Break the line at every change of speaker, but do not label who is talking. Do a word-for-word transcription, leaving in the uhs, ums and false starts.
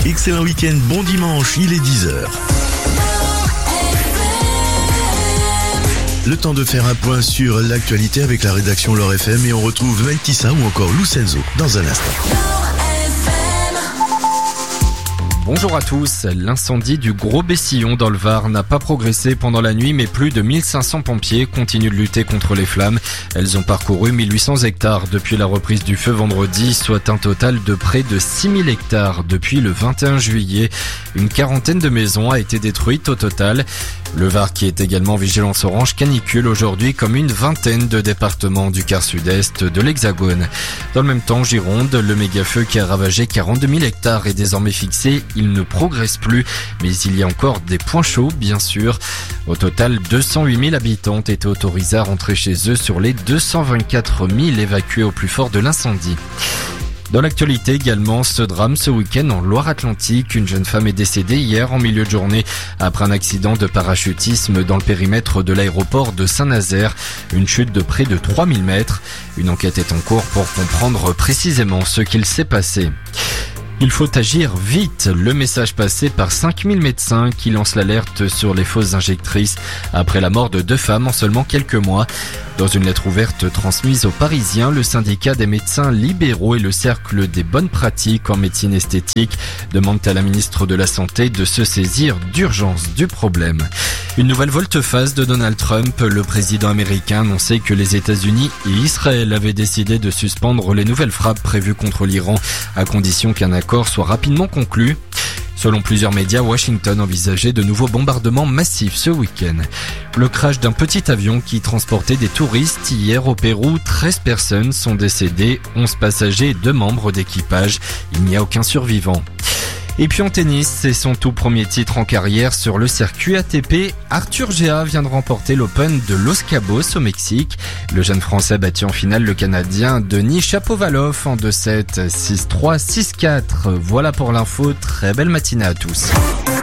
excellent week-end, bon dimanche, il est dix heures. Le temps de faire un point sur l'actualité avec la rédaction L'Or F M et on retrouve Maïtissa ou encore Lucenzo dans un instant.
Bonjour à tous. L'incendie du Gros Bessillon dans le Var n'a pas progressé pendant la nuit, mais plus de mille cinq cents pompiers continuent de lutter contre les flammes. Elles ont parcouru mille huit cents hectares depuis la reprise du feu vendredi, soit un total de près de six mille hectares depuis le vingt et un juillet. Une quarantaine de maisons a été détruite au total. Le Var qui est également vigilance orange canicule aujourd'hui comme une vingtaine de départements du quart sud-est de l'Hexagone. Dans le même temps, Gironde, le méga-feu qui a ravagé quarante-deux mille hectares est désormais fixé. Il ne progresse plus, mais il y a encore des points chauds, bien sûr. Au total, deux cent huit mille habitants ont été autorisés à rentrer chez eux sur les deux cent vingt-quatre mille évacués au plus fort de l'incendie. Dans l'actualité également, ce drame ce week-end en Loire-Atlantique. Une jeune femme est décédée hier en milieu de journée après un accident de parachutisme dans le périmètre de l'aéroport de Saint-Nazaire. Une chute de près de trois mille mètres. Une enquête est en cours pour comprendre précisément ce qu'il s'est passé. Il faut agir vite. Le message passé par cinq mille médecins qui lancent l'alerte sur les fausses injectrices après la mort de deux femmes en seulement quelques mois. Dans une lettre ouverte transmise aux Parisiens, le syndicat des médecins libéraux et le cercle des bonnes pratiques en médecine esthétique demandent à la ministre de la Santé de se saisir d'urgence du problème. Une nouvelle volte-face de Donald Trump. Le président américain annonçait que les États-Unis et Israël avaient décidé de suspendre les nouvelles frappes prévues contre l'Iran à condition qu'un accord soit rapidement conclu. Selon plusieurs médias, Washington envisageait de nouveaux bombardements massifs ce week-end. Le crash d'un petit avion qui transportait des touristes hier au Pérou, treize personnes sont décédées, onze passagers et deux membres d'équipage. Il n'y a aucun survivant. Et puis en tennis, c'est son tout premier titre en carrière sur le circuit A T P. Arthur Gea vient de remporter l'Open de Los Cabos au Mexique. Le jeune Français a battu en finale le Canadien Denis Shapovalov en deux sept, six trois, six quatre. Voilà pour l'info, très belle matinée à tous.